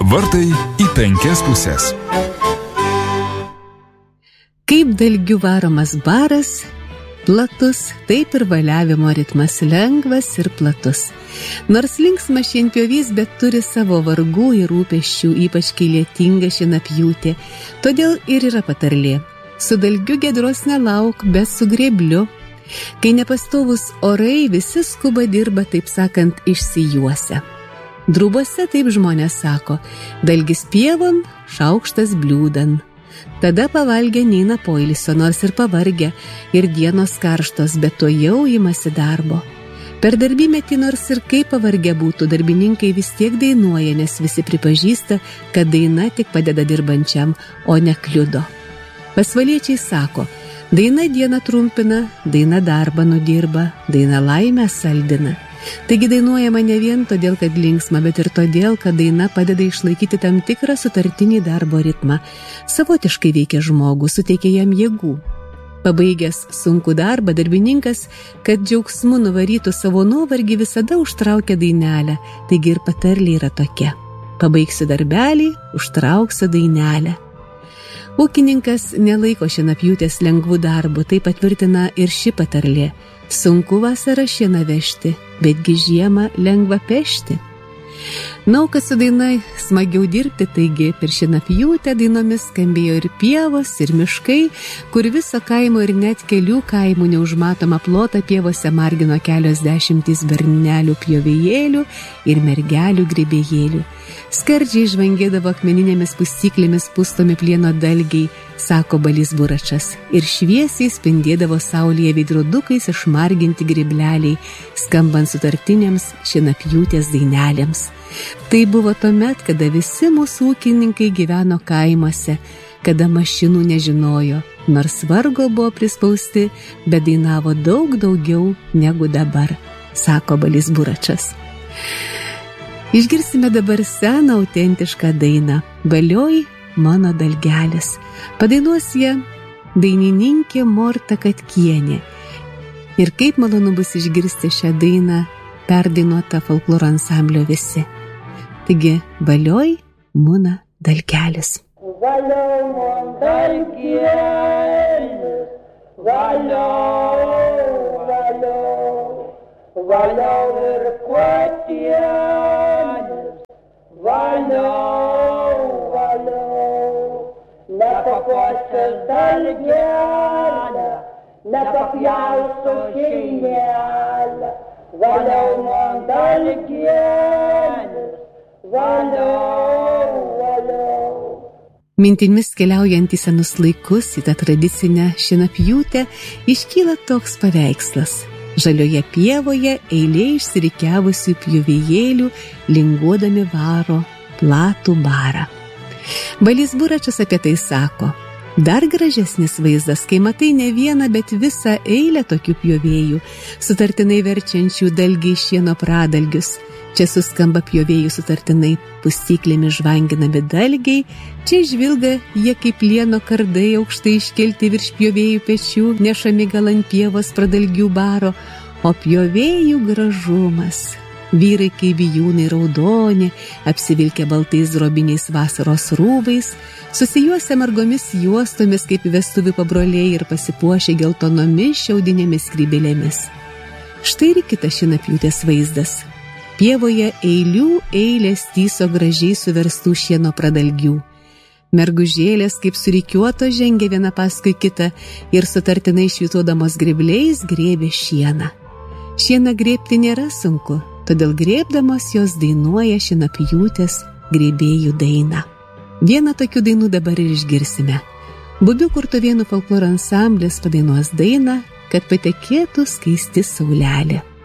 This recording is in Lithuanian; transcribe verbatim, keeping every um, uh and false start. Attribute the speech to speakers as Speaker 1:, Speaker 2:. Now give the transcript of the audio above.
Speaker 1: Vartai į penkias pusės.
Speaker 2: Kaip dalgių varomas baras, platus, taip ir valiavimo ritmas lengvas ir platus. Nors linksmas šienpjovys, bet turi savo vargų ir rūpesčių, ypač kai lietinga šienapjūtė. Todėl ir yra patarlė: su dalgiu giedros nelauk, bet su grėbliu. Kai nepastovus orai, visi skuba dirba, taip sakant, išsijuose. Drūbose taip žmonės sako: dalgis pievon, šaukštas bliūdan. Tada pavalgę neina poilsio, nors ir pavargę, ir dienos karštos, bet to jau imasi darbo. Per darbymetį, nors ir kaip pavargę būtų, darbininkai vis tiek dainuoja, nes visi pripažįsta, kad daina tik padeda dirbančiam, o ne kliudo. Pasvaliečiai sako: daina dieną trumpina, daina darbą nudirba, daina laimę saldina. Taigi dainuojama ne vien todėl, kad linksma, bet ir todėl, kad daina padeda išlaikyti tam tikrą sutartinį darbo ritmą. Savotiškai veikia žmogų, suteikia jam jėgų. Pabaigęs sunkų darbą, darbininkas, kad džiaugsmu nuvarytų savo nuovargį, visada užtraukia dainelę. Taigi ir patarlė yra tokia: pabaigsiu darbelį, užtrauksiu dainelę. Ūkininkas nelaiko šienapjūtės lengvų darbų, tai patvirtina ir ši patarlė: sunku vasarą šieną vežti, betgi žiemą lengva pešti. Na, kad su dainai smagiau dirbti, taigi per šienapjūtę dainomis skambėjo ir pievos, ir miškai, kur viso kaimo ir net kelių kaimų neužmatoma plotą pievose margino kelios dešimtys bernelių pjovėjėlių ir mergelių grybėjėlių. Skardžiai žvangėdavo akmeninėmis pustyklėmis pustomi plieno dalgiai, sako Balys Buračas, ir šviesiai spindėdavo saulėje veidrodukais išmarginti grybleliai, skambant sutartinėms šienapjūtės dainelėms. Tai buvo tuomet, kada visi mūsų ūkininkai gyveno kaimuose, kada mašinų nežinojo, nors vargo buvo prispausti, bet dainavo daug daugiau negu dabar, sako Balys Buračas. Išgirsime dabar seną autentišką dainą "Valioj mano dalgelis". Padainuos ją dainininkė Morta Katkienė. Ir kaip malonu bus išgirsti šią dainą perdainuotą folkloro ansamblio Visi. Taigi, valioj mano dalgelis.
Speaker 3: Valioj mano dalgelis, valioj, valioj, valioj ir kuotienis, valioj, valioj, nepakuosiu dalgelę, nepapjausiu šeinelę, valioj mano dalgelis, valioj, valioj.
Speaker 2: Mintimis keliaujant į senus laikus, į tą tradicinę šienapjūtę, iškyla toks paveikslas. Žalioje pievoje eilė išsirikiavusių pjovėjėlių linguodami varo platų barą. Balys Buračas apie tai sako: dar gražesnis vaizdas, kai matai ne vieną, bet visą eilę tokių pjovėjų, sutartinai verčiančių dalgiai šieno pradalgius. Čia suskamba pjovėjų sutartinai pustyklėmis žvanginami dalgiai, čia žvilga jie kaip plieno kardai aukštai iškelti virš pjovėjų pečių, nešami gal ant pievos pradalgių baro, o pjovėjų gražumas. Vyrai kaip vijūnai raudoni, apsivilkę baltais drobiniais vasaros rūbais, susijuosia margomis juostomis kaip vestuvių pabroliai ir pasipuošę geltonomis šiaudinėmis skrybėlėmis. Štai ir kitas šienapjūtės vaizdas. Pievoje eilių eilės tyso gražiai suverstų šieno pradalgių. Mergužėlės kaip surikiuoto žengia viena paskui kitą ir sutartinai švytuodamos grėbliais grėbė šieną. Šieną grėbti nėra sunku, todėl grėbdamos jos dainuoja šienapjūtės grėbėjų dainą. Vieną tokių dainų dabar ir išgirsime. Bubių Kurtuvėnų folkloro ansamblis padainuos dainą "Kad patekėtų skaisti saulelė".